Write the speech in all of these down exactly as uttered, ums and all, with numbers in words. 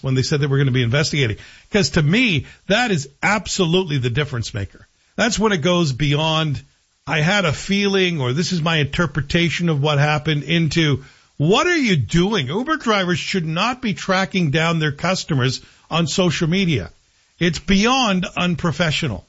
when they said they were going to be investigating. Because to me, that is absolutely the difference maker. That's when it goes beyond, I had a feeling, or this is my interpretation of what happened, into, what are you doing? Uber drivers should not be tracking down their customers on social media. It's beyond unprofessional.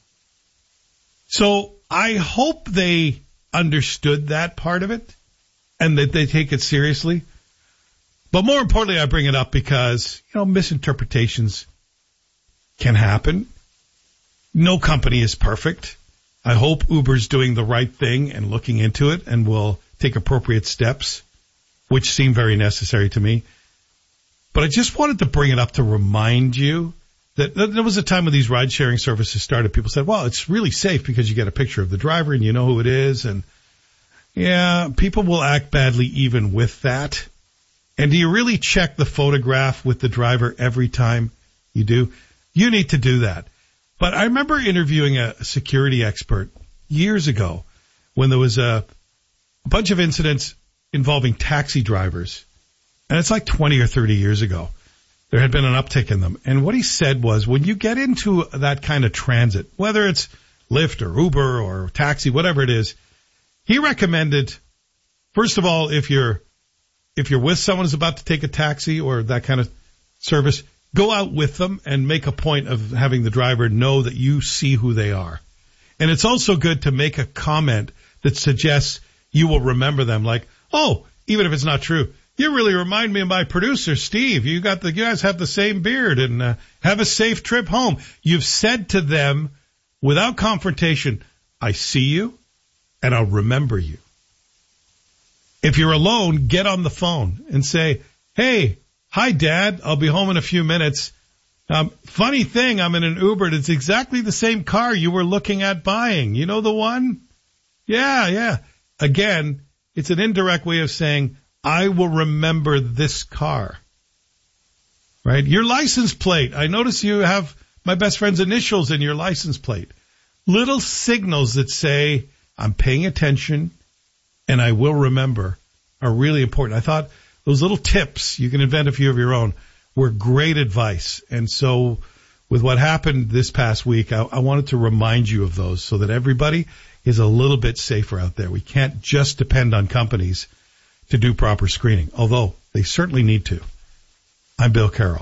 So I hope they understood that part of it and that they take it seriously. But more importantly, I bring it up because, you know, misinterpretations can happen. No company is perfect. I hope Uber's doing the right thing and looking into it and will take appropriate steps, which seem very necessary to me. But I just wanted to bring it up to remind you that there was a time when these ride-sharing services started. People said, well, it's really safe because you get a picture of the driver and you know who it is. And, yeah, people will act badly even with that. And do you really check the photograph with the driver every time you do? You need to do that. But I remember interviewing a security expert years ago when there was a, a bunch of incidents involving taxi drivers. And it's like twenty or thirty years ago. There had been an uptick in them. And what he said was, when you get into that kind of transit, whether it's Lyft or Uber or taxi, whatever it is, he recommended, first of all, if you're if you're with someone who's about to take a taxi or that kind of service, go out with them and make a point of having the driver know that you see who they are. And it's also good to make a comment that suggests you will remember them, like, oh, even if it's not true, you really remind me of my producer, Steve. You got the, you guys have the same beard, and uh, have a safe trip home. You've said to them without confrontation, I see you and I'll remember you. If you're alone, get on the phone and say, hey, hi, Dad. I'll be home in a few minutes. Um, funny thing, I'm in an Uber. It's exactly the same car you were looking at buying. You know the one? Yeah, yeah. Again, it's an indirect way of saying, I will remember this car. Right? Your license plate. I notice you have my best friend's initials in your license plate. Little signals that say, I'm paying attention and I will remember are really important. I thought those little tips, you can invent a few of your own, were great advice. And so with what happened this past week, I, I wanted to remind you of those so that everybody is a little bit safer out there. We can't just depend on companies to do proper screening, although they certainly need to. I'm Bill Carroll.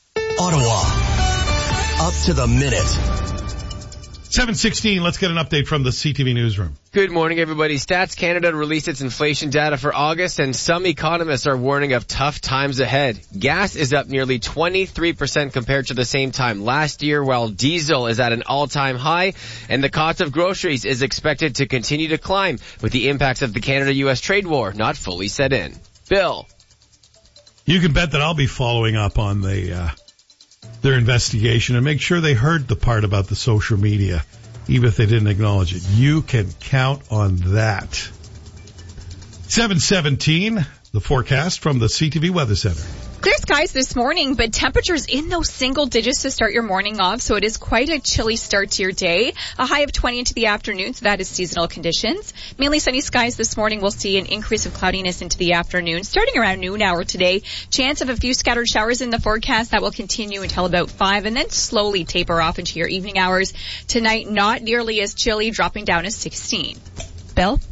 Ottawa, up to the minute. seven sixteen, let's get an update from the C T V newsroom. Good morning, everybody. Stats Canada released its inflation data for August, and some economists are warning of tough times ahead. Gas is up nearly twenty-three percent compared to the same time last year, while diesel is at an all-time high, and the cost of groceries is expected to continue to climb, with the impacts of the Canada-U S trade war not fully set in. Bill. You can bet that I'll be following up on the uh, their investigation and make sure they heard the part about the social media, even if they didn't acknowledge it. You can count on that. seven seventeen, the forecast from the C T V Weather Center. Clear skies this morning, but temperatures in those single digits to start your morning off, so it is quite a chilly start to your day. A high of twenty into the afternoon, so that is seasonal conditions. Mainly sunny skies this morning. We'll see an increase of cloudiness into the afternoon, starting around noon hour today. Chance of a few scattered showers in the forecast. That will continue until about five, and then slowly taper off into your evening hours. Tonight, not nearly as chilly, dropping down to sixteen. Bill?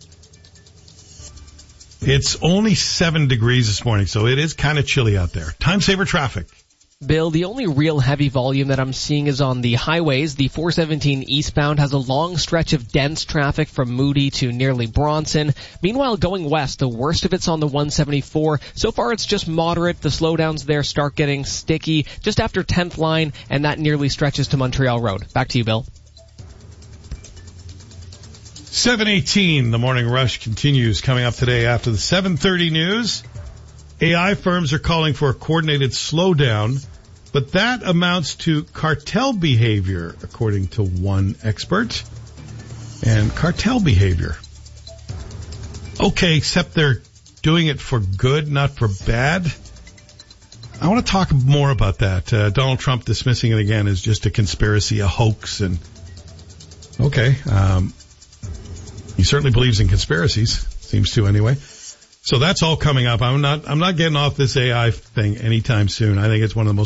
It's only seven degrees this morning, so it is kind of chilly out there. Time saver traffic. Bill, the only real heavy volume that I'm seeing is on the highways. The four seventeen eastbound has a long stretch of dense traffic from Moody to nearly Bronson. Meanwhile, going west, the worst of it's on the one seventy-four. So far, it's just moderate. The slowdowns there start getting sticky just after tenth line, and that nearly stretches to Montreal Road. Back to you, Bill. seven eighteen, the morning rush continues. Coming up today after the seven thirty news, A I firms are calling for a coordinated slowdown, but that amounts to cartel behavior, according to one expert. And cartel behavior. Okay, except they're doing it for good, not for bad. I want to talk more about that. Uh, Donald Trump dismissing it again as just a conspiracy, a hoax, and okay, um, he certainly believes in conspiracies, seems to anyway. So that's all coming up. I'm not, I'm not getting off this A I thing anytime soon. I think it's one of the most